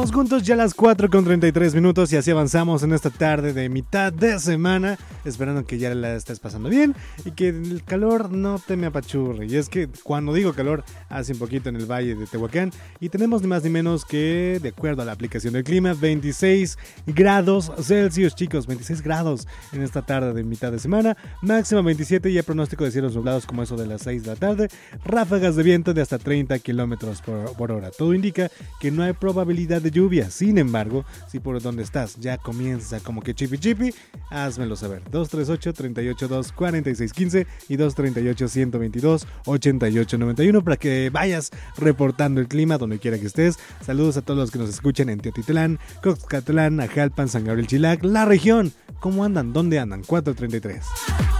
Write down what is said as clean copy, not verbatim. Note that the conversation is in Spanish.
Vamos juntos ya a las 4:33 y así avanzamos en esta tarde de mitad de semana, esperando que ya la estés pasando bien y que el calor no te me apachurre. Y es que cuando digo calor, hace un poquito en el valle de Tehuacán y tenemos ni más ni menos que, de acuerdo a la aplicación del clima, 26 grados Celsius, chicos, 26 grados en esta tarde de mitad de semana, máxima 27 y hay pronóstico de cielos nublados como eso de las 6 de la tarde, ráfagas de viento de hasta 30 kilómetros por hora. Todo indica que no hay probabilidad de lluvia. Sin embargo, si por donde estás ya comienza como que chipi, házmelo saber. 238-382-4615 y 238-122-8891 para que vayas reportando el clima donde quiera que estés. Saludos a todos los que nos escuchan en Teotitlán, Coxcatlán, Ajalpan, San Gabriel Chilac, la región. ¿Cómo andan? ¿Dónde andan? 4:33.